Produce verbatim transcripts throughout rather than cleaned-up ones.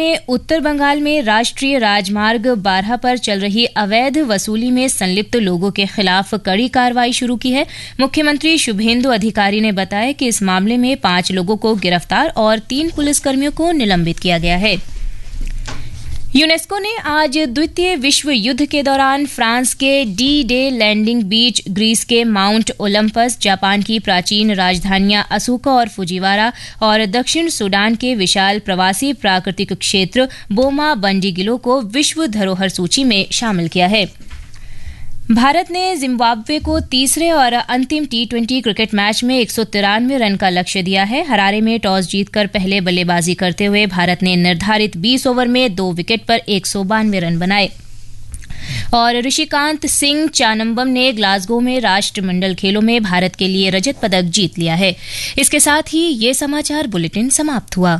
में उत्तर बंगाल में राष्ट्रीय राजमार्ग बारह पर चल रही अवैध वसूली में संलिप्त लोगों के खिलाफ कड़ी कार्रवाई शुरू की है। मुख्यमंत्री शुभेंदु अधिकारी ने बताया कि इस मामले में पांच लोगों को गिरफ्तार और तीन पुलिसकर्मियों को निलंबित किया गया है। यूनेस्को ने आज द्वितीय विश्व युद्ध के दौरान फ्रांस के डी डे लैंडिंग बीच, ग्रीस के माउंट ओलंपस, जापान की प्राचीन राजधानियां असुका और फुजिवारा और दक्षिण सूडान के विशाल प्रवासी प्राकृतिक क्षेत्र बोमा बंडीगिलो को विश्व धरोहर सूची में शामिल किया है। भारत ने जिम्बाब्वे को तीसरे और अंतिम टी ट्वेंटी क्रिकेट मैच में एक सौ तिरानवे रन का लक्ष्य दिया है। हरारे में टॉस जीतकर पहले बल्लेबाजी करते हुए भारत ने निर्धारित बीस ओवर में दो विकेट पर एक सौ बानवे रन बनाए। और ऋषिकांत सिंह चानम्बम ने ग्लासगो में राष्ट्रमंडल खेलों में भारत के लिए रजत पदक जीत लिया है। इसके साथ ही ये समाचार बुलेटिन समाप्त हुआ।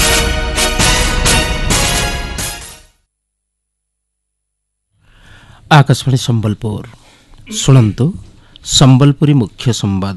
आकाशवाणी संबलपुर शुणन्तु संबलपुरी मुख्य संवाद।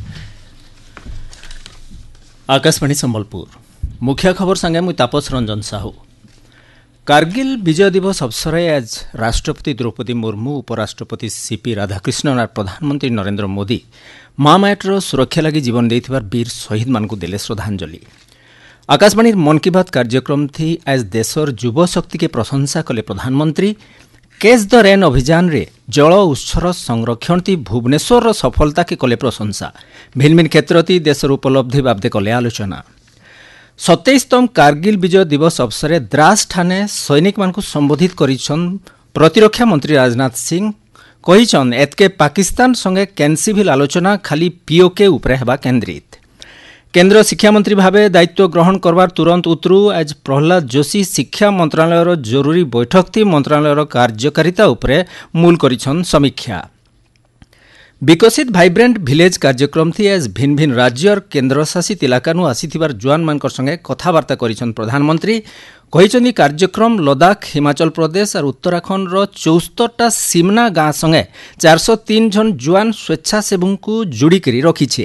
आकाशवाणी संबलपुर मुख्य खबर संगे मुई तापस रंजन साहू। कारगिल विजय दिवस अवसर आज राष्ट्रपति द्रौपदी मुर्मू, उपराष्ट्रपति सीपी राधाकृष्णन और प्रधानमंत्री नरेंद्र मोदी महामायाटर सुरक्षा लगी जीवन देथिबार वीर शहीद मानकु देले श्रद्धांजलि। आकाशवाणी मन की बात कार्यक्रम थी आज देशर युवा शक्ति के प्रशंसा कले प्रधानमंत्री। कैच द रेन अभियान रे जल उत्सर संरक्षण ती भुवनेश्वर सफलता के कले प्रशंसा। भिन्न भिन्न क्षेत्र ती देशर उपलब्धि बाबदे कले आलोचना। सत्ताईसतम कारगिल विजय दिवस अवसर द्रास ठाणे सैनिक मानकु संबोधित करिछन प्रतिरक्षा मंत्री राजनाथ सिंह। कहिछन एतके पाकिस्तान संगे कैंसिभिल आलोचना खाली पीओके उपरे हेबा केंद्रित। केंद्र शिक्षा मंत्री भावे दायित्व ग्रहण करवार तुरंत उतरु आज प्रहलाद जोशी शिक्षा मंत्रालयर जरूरी बैठक थी मंत्रालयर कार्यकारिता उपरे मूल करिछन समीक्षा। विकसित भाइब्रेंट विलेज कार्यक्रम थी आज भिन्न भिन्न राज्य और केन्द्रशासित इलाकानु आसीथिबार जुआन मानकर संगे कथबार्ता करिछन प्रधानमंत्री। कहिछन कार्यक्रम लद्दाख, हिमाचल प्रदेश और उत्तराखंड चौस्तरटा सीमना गाँ संगे चार सौ तीन जन जुआन स्वेच्छासेवक जोड़ी करी रखिछे।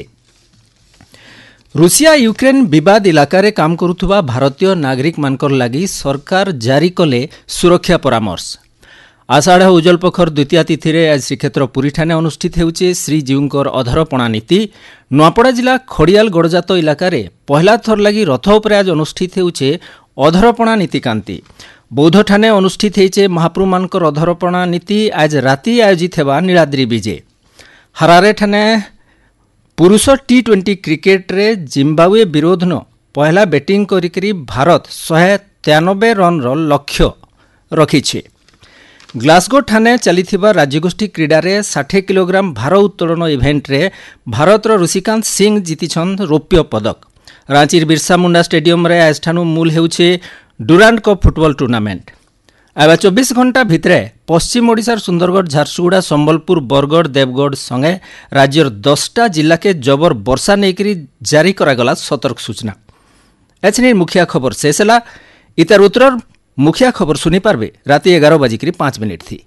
रूसिया यूक्रेन विवाद इलाका रे काम करुथुबा भारतीय नागरिक मानकर लागि सरकार जारी कले सुरक्षा परामर्श। आषाढ़ उज्जवल पखर द्वितीय तिथि रे आज श्रीक्षेत्र पुरी ठाणे अनुष्ठित हेउचे श्रीजीउंकर अधरपणा नीति। नुआपड़ा जिला खड़ियाल गड़जात इलाका रे पहला थर लागि रथ उपरे आज अनुष्ठित हेउचे अधरपणा नीतिकांति। बौद्ध ठाणे अनुष्ठित हेइचे महाप्रभु मानकर अधरपणा नीति। आज राति आयोजित हेबा नीलाद्री विजे। हरारे ठाणे पुरुष टी ट्वेंटी क्रिकेट रे जिम्बाब्वे विरोध न पहला बैटिंग करी भारत सौ तिरानबे रन रो लक्ष्य रखिछे। ग्लासगो ठाणे चलीथिबा राज्यगोष्ठी क्रीडा रे साठ किलोग्राम भार उत्तोलन इवेंट रे भारत रो ऋषिकांत सिंह जीतिछन रौप्य पदक। रांचीर बिरसा मुंडा स्टेडियम रे आज ठानु मूल हेउछे डुरांड कप फुटबॉल टूर्नामेंट। आवा चौबीस घंटा भितरे पश्चिम ओडिशार सुंदरगढ़, झारसुगुड़ा, संबलपुर, बरगढ़, देवगढ़ संगे राज्यर दसटा जिला के जबर वर्षा नेकरी जारी करागला सतर्क सूचना। एचनी मुखिया खबर शेष है। इतार उत्तर मुखिया खबर सुनी पारबे राति एगार बजिक पांच मिनिट थी।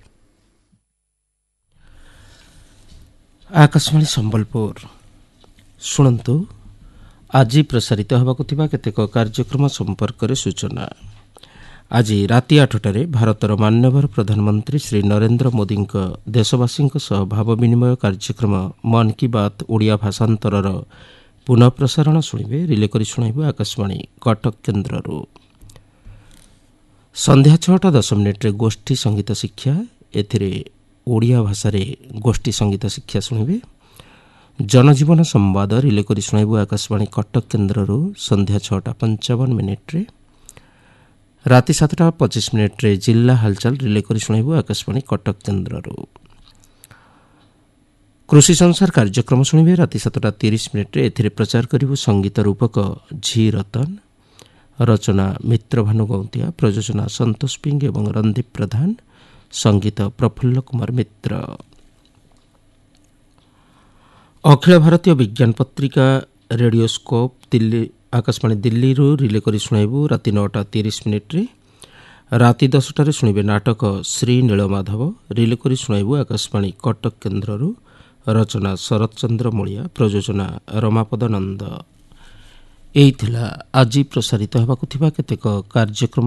आकाशवाणी संबलपुर शुणन्तु आज प्रसारित होबाकु थिबा केतेक कार्यक्रम संपर्क रे सूचना। आज राति आठटारे भारतर मान्यवर प्रधानमंत्री श्री नरेंद्र मोदी देशवासी सह भाव विनिमय कार्यक्रम मन की बात ओडिया भाषांतरर पुनः प्रसारण शुणिबे। रिले करी शुणाइबे आकाशवाणी कटक केन्द्ररू। संध्या छटा दस मिनिट रे गोष्ठी संगीत शिक्षा। एथिरे ओडिया भाषा रे गोष्ठी संगीत शिक्षा शुणिबे। जनजीवन संवाद रिले करी शुणाइबे आकाशवाणी कटक केन्द्ररू संध्या छटा पंचावन मिनिट रे। राति सातटा पचिश मिनिट रे जिला हालचाल रिले करी शुणाइबो आकाशवाणी कटक केन्द्ररू। कृषि संसार कार्यक्रम शुणिबे राति सातटा तीस मिनिट रे। एथिरे प्रचार करिबो संगीत रूपक झी रतन। रचना मित्रभानु गौतिया, प्रयोजना संतोष पिंग एवं रणदीप प्रधान, संगीत प्रफुल्ल कुमार मित्र। अखिल भारतीय विज्ञान पत्रिका रेडियोस्कोप दिल्ली आकाशवाणी दिल्ली रू रिले करी शुणाइबू राति नौटा तीस मिनिट रे। राति दसटारे शुणिबे नाटक श्री नीलमाधव। रिले करी शुणाइबू आकाशवाणी कटक केन्द्ररू। रचना शरत चंद्र मलिया, प्रयोजना रमापद नंद। एई थिला आज प्रसारित हेबाकु थिबा केतेक कार्यक्रम